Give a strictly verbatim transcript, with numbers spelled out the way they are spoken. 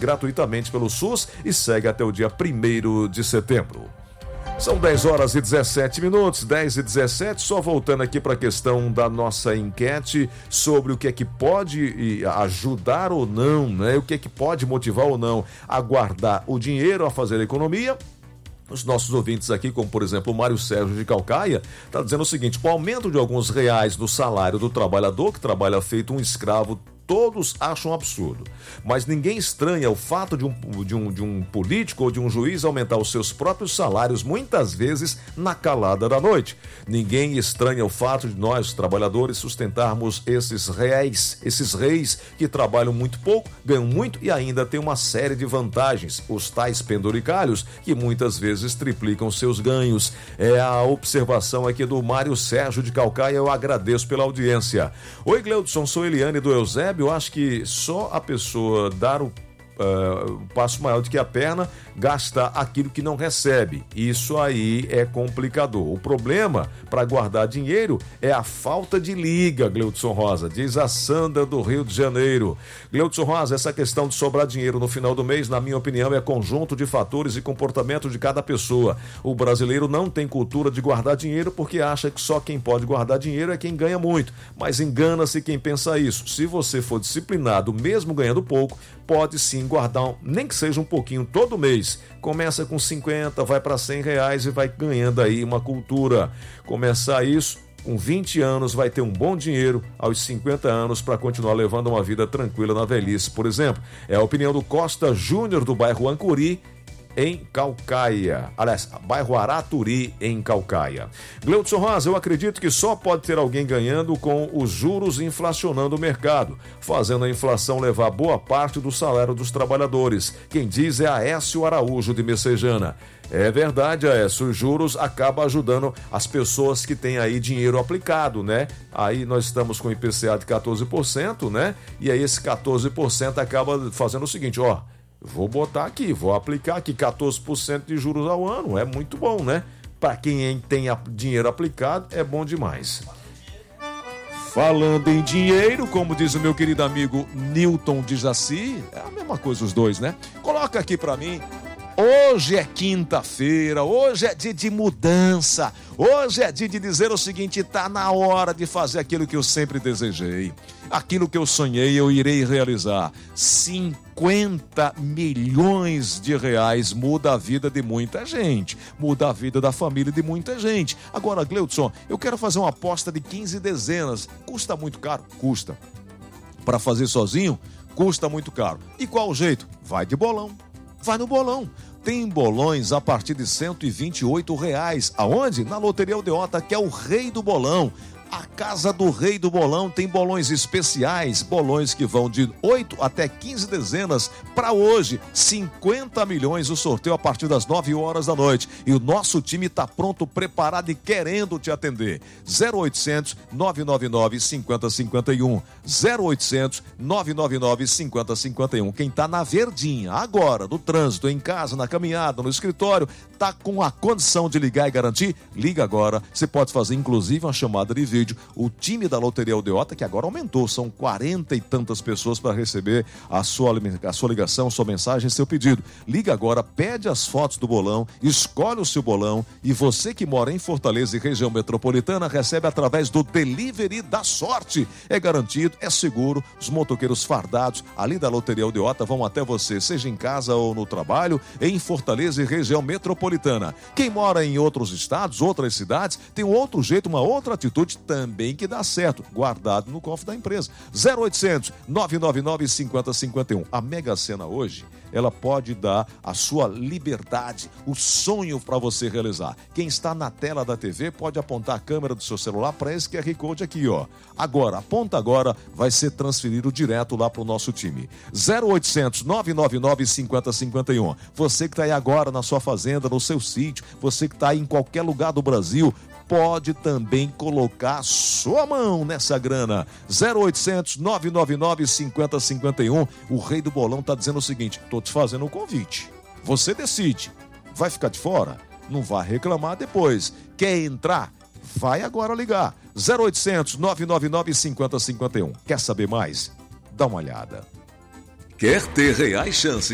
gratuitamente pelo SUS e segue até o dia primeiro de setembro. São dez horas e dezessete minutos, dez e dezessete, só voltando aqui para a questão da nossa enquete sobre o que é que pode ajudar ou não, né? O que é que pode motivar ou não a guardar o dinheiro, a fazer a economia. Os nossos ouvintes aqui, como por exemplo o Mário Sérgio de Calcaia, está dizendo o seguinte: o aumento de alguns reais no salário do trabalhador que trabalha feito um escravo, todos acham absurdo, mas ninguém estranha o fato de um, de, um, de um político ou de um juiz aumentar os seus próprios salários, muitas vezes na calada da noite. Ninguém estranha o fato de nós, trabalhadores, sustentarmos esses reis, esses reis que trabalham muito pouco, ganham muito e ainda têm uma série de vantagens, os tais penduricalhos, que muitas vezes triplicam seus ganhos. É a observação aqui do Mário Sérgio de Calcaia, eu agradeço pela audiência. Oi, Gleudson, sou Eliane do Eusébio. Eu acho que só a pessoa dar o Uh, um passo maior do que a perna, gastar aquilo que não recebe. Isso aí é complicador. O problema para guardar dinheiro é a falta de liga, Gleudson Rosa, diz a Sandra do Rio de Janeiro. Gleudson Rosa, essa questão de sobrar dinheiro no final do mês, na minha opinião, é conjunto de fatores e comportamento de cada pessoa. O brasileiro não tem cultura de guardar dinheiro porque acha que só quem pode guardar dinheiro é quem ganha muito, mas engana-se quem pensa isso. Se você for disciplinado, mesmo ganhando pouco, pode sim guardar, nem que seja um pouquinho todo mês. Começa com cinquenta, vai para cem reais e vai ganhando aí uma cultura. Começar isso com vinte anos, vai ter um bom dinheiro aos cinquenta anos para continuar levando uma vida tranquila na velhice, por exemplo. É a opinião do Costa Júnior do bairro Ancuri, em Calcaia, aliás, bairro Araturi, em Calcaia. Gleudson Rosa, eu acredito que só pode ter alguém ganhando com os juros inflacionando o mercado, fazendo a inflação levar boa parte do salário dos trabalhadores. Quem diz é Aécio Araújo de Messejana. É verdade, Aécio, os juros acabam ajudando as pessoas que têm aí dinheiro aplicado, né? Aí nós estamos com o I P C A de quatorze por cento, né? E aí esse quatorze por cento acaba fazendo o seguinte, ó, vou botar aqui, vou aplicar aqui quatorze por cento de juros ao ano, é muito bom, né? Para quem tem dinheiro aplicado, é bom demais. Falando em dinheiro, como diz o meu querido amigo Newton de Jaci, é a mesma coisa os dois, né? Coloca aqui para mim. Hoje é quinta-feira, hoje é dia de mudança, hoje é dia de dizer o seguinte, tá na hora de fazer aquilo que eu sempre desejei, aquilo que eu sonhei eu irei realizar. cinquenta milhões de reais muda a vida de muita gente, muda a vida da família de muita gente. Agora, Gleudson, eu quero fazer uma aposta de quinze dezenas, custa muito caro? Custa. Para fazer sozinho? Custa muito caro. E qual o jeito? Vai de bolão. Vai no bolão. Tem bolões a partir de cento e vinte e oito reais. Aonde? Na Loteria Aldeota, que é o rei do bolão. A casa do rei do bolão tem bolões especiais, bolões que vão de oito até quinze dezenas. Para hoje, cinquenta milhões o sorteio a partir das nove horas da noite. E o nosso time está pronto, preparado e querendo te atender. zero oitocentos, nove nove nove, cinco zero cinco um. zero oitocentos, nove nove nove, cinco zero cinco um. Quem está na verdinha, agora, no trânsito, em casa, na caminhada, no escritório, tá com a condição de ligar e garantir? Liga agora. Você pode fazer, inclusive, uma chamada de vídeo. O time da Loteria Aldeota, que agora aumentou, são quarenta e tantas pessoas para receber a sua, a sua ligação, sua mensagem, seu pedido. Liga agora, pede as fotos do bolão, escolhe o seu bolão e você que mora em Fortaleza e região metropolitana recebe através do Delivery da Sorte. É garantido, é seguro, os motoqueiros fardados ali da Loteria Aldeota vão até você, seja em casa ou no trabalho, em Fortaleza e região metropolitana. Quem mora em outros estados, outras cidades, tem um outro jeito, uma outra atitude também que dá certo, guardado no cofre da empresa. zero oitocentos, nove nove nove, cinco zero cinco um. A Mega Sena hoje, ela pode dar a sua liberdade, o sonho para você realizar. Quem está na tela da T V pode apontar a câmera do seu celular para esse Q R Code aqui, ó. Agora, aponta agora, vai ser transferido direto lá para o nosso time. zero oitocentos, nove nove nove, cinco zero cinco um. Você que está aí agora na sua fazenda, no seu sítio, você que está aí em qualquer lugar do Brasil, pode também colocar sua mão nessa grana. zero oitocentos, nove nove nove, cinco zero cinco um. O rei do bolão está dizendo o seguinte, estou te fazendo um convite. Você decide. Vai ficar de fora? Não vai reclamar depois. Quer entrar? Vai agora ligar. zero oitocentos, nove nove nove, cinco zero cinco um. Quer saber mais? Dá uma olhada. Quer ter reais chances